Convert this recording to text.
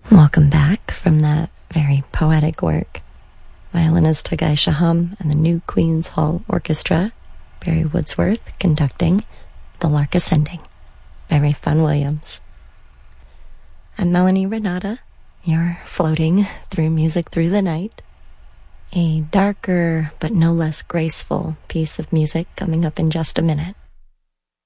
Welcome back from that very poetic work. Violinist Tagai Shaham and the New Queen's Hall Orchestra, Barry Woodsworth conducting The Lark Ascending by Ralph Vaughan Williams. I'm Melanie Renata. You're floating through music through the night. A darker but no less graceful piece of music coming up in just a minute.